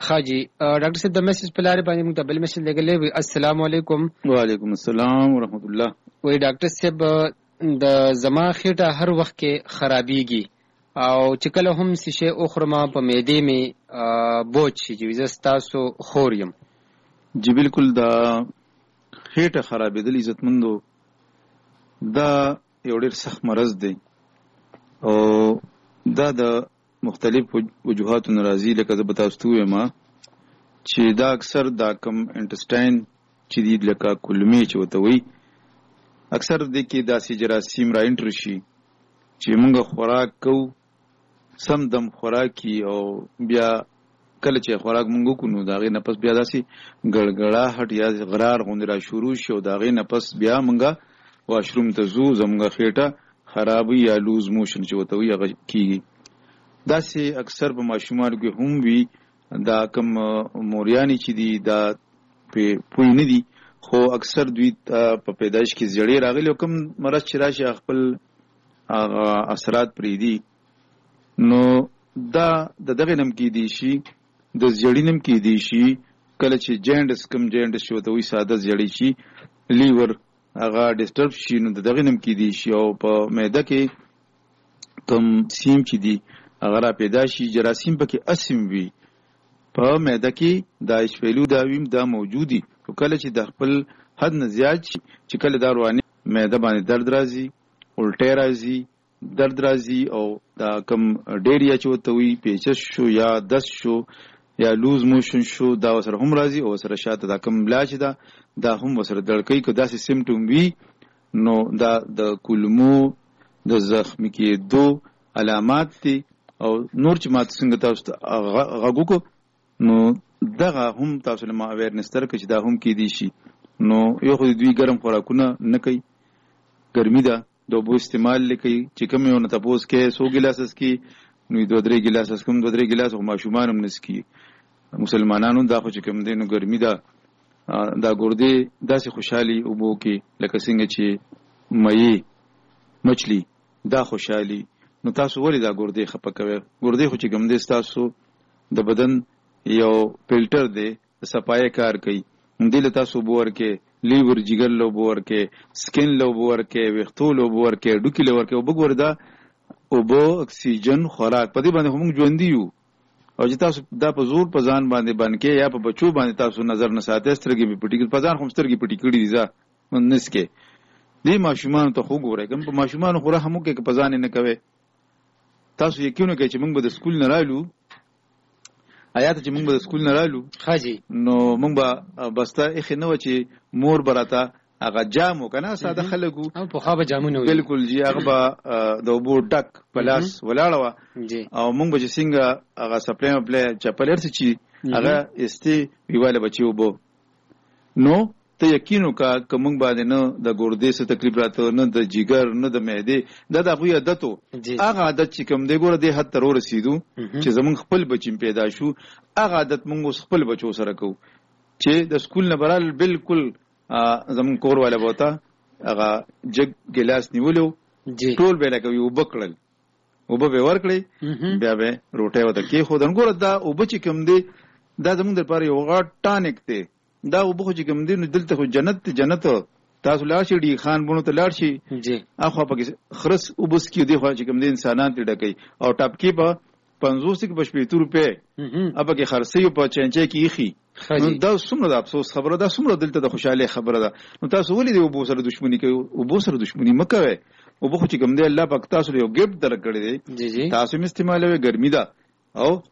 خاجي ډاکټر صاحب د میسج په لارې باندې موږ ته بل میسج لګلې وي. السلام علیکم. وعلیکم السلام ورحمت الله. وای ډاکټر صاحب د زما خېټه هر وخت کې خرابېږي او چې کله هم څه شی اخرم په معدې مې بوج شي چې زه ستاسو خور یم. جی بالکل دا خېټه خرابېدل عزتمندو دا یو ډېر سخت مرض دی او دا د مختلف وجوهاتو ناراضي لکه زه به تاسو ته ووایم چې دا اکثر دا کم انټسټاین چې دی لکه کولمې چې ورته وایي اکثر دې کې داسې جراثیم را انټر شي چې موږ خوراک کوو سم دم خوراکي او بیا کله چې خوراک موږ وکړو نو د هغې نه پس بیا داسې ګړګړاهټ یا غرار غوندې را شروع شي او د هغې نه پس بیا موږ واشروم ته ځو زموږ خېټه خرابوي یا لوز موشن چې ورته وایي هغه کېږي. داسې اکثر په ماشومانو کې هم وي دا کم موریانې چې دي دا پوی نه دي خو اکثر دوی په پیدایش کې زیړې راغلي او کم مرض چې راشي خپل اثرات پرېږدي نو دا د دغې نم کېدی شي د زیړي نم کېدی شي کله چې جینډس کم جینډس چې ورته وایي ساده زیړی شي لیور هغه ډسټرب شي نو د دغې نم کېدی شي او په معده کې کم سیم چې دي هغه را پیدا شي جراثیم پکې اسیم وي په معده کې دا اشفیلو دا ویم دا موجودي او کله چې د خپل حد نه زیات شي چې کله دا رواني معده باندې درد راځي الټی راځي درد راځي او دا کم ډیریا چې ورته وایي پیچس شو یا دست شو یا لوز موشن شو دا ورسره هم راځي او ورسره شاته دا کم ملا چې دا هم ورسره دړکوي که داسې سیمټوم وي نو دا د کولمو د زخمي کېدو علامات دي او نور چې ماته څنګه تاسو ته غږ وکړو نو دغه هم تاسو له ما اویرنس درکړه چې دا هم کېدی شي. نو یو خو دوی ګرم خوراکونه نه کوي ګرمي ده د اوبو استعمال کوي چې کوم یو نه تپوس کې 100 ګلاسس کې نو 2-3 ګلاسس کوم 2-3 ګلاس خو ماشومان هم نسکي مسلمانانو دا خو چې کوم دی نو ګرمي ده دا ګردې داسې خوشحالي اوبو کې لکه څنګه چې مې مچھلی دا خوشحالي نو تاسو ولې دا ګردې خپه کوئ؟ ګردې خو چې کوم دی ستاسو د بدن یو فلټر دی د صفایي کار کوي دې له تاسو اوبه ورکې لیور جګر له اوبه ورکې سکن له اوبه ورکې ویښتو له اوبه ورکې ډوکي له ورکې اوبه ګورې دا اوبه اکسیجن خوراک په دې باندې خو موږ ژوندي یو او چې تاسو دا په زور په ځان باندې بند کې یا په بچو باندې تاسو نظر نه ساتئ سترګې مې پټې کړي په ځان خو سترګې پټې کړي دي ځه نسکې دې ماشومانو ته خو ګورئ کوم په ماشومانو خو رحم وکړئ که په ځان یې نه کوئ تاسو یقین وکړئ چې موږ به د سکول نه رالو آیاته چې موږ به د سکول نه رالو حاجی نو موږ به بسته ایښې نه وه چې مور به راته هغه جام و که نه ساده خلک وو پخوا به جامونه وي بلکل جی هغه به د اوبو ډک په لاس ولاړه وه او موږ به چې څنګه هغه سپلی مپلی چپل هر څه چې هغه استې ویواله به چې اوبه نو ته یقین وکړه که موږ باندې نه د ګردې څه تکلیف راته نه د جګر نه د معدې دا د هغوی عادت و هغه عادت چې کوم دی ګوره دې حد ته ورسېدو چې زموږ خپل بچي پیدا شو هغه عادت موږ اوس خپل بچو سره کوو چې د سکول نه برال بالکل زموږ کور والا به ورته هغه جګ ګلاس نیولو ټول به یې لکه اوبه کړل اوبه به یې ورکړې بیا به یې روټۍ ورته کېښودل ګوره دا اوبه چې کوم دی دا زموږ دپاره یو غټ ټانک دی دا اوبه خو چې کوم دی نو دلته خو جنت دی جنت تاسو لاړ شئ ډي خان بونو ته لاړ شئ اخوا پکې خرس اوبه څکي دې خوا چې کوم دی انسانان ترې ډکوي او ټپکې به 50 کې به 80 روپۍ پکې خرڅوي په چینچۍ کې ایښي نو دا څومره د افسوس خبره ده څومره دلته د خوشحالۍ خبره ده نو تاسو ولې د اوبو سره دښمني کوئ اوبو سره دښمني مه کوئ اوبه خو چې کوم دی الله پاک تاسو له یو ګفټ درکړی دی تاسو هم استعمالوئ ګرمي ده او